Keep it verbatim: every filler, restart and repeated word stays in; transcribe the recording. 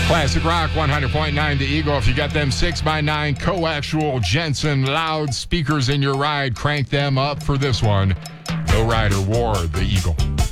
Classic Rock one hundred point nine The Eagle. If you got them six by nine coaxial Jensen loud speakers in your ride, crank them up for this one. No Rider Ward, The Eagle.